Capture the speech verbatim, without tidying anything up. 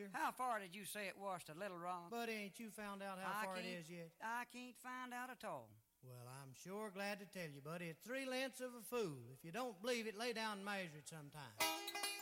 How far did you say it was to Little Rock? Buddy, ain't you found out how I far it can't- is yet? I can't find out at all. Well, I'm sure glad to tell you, buddy. It's three lengths of a fool. If you don't believe it, lay down and measure it sometime.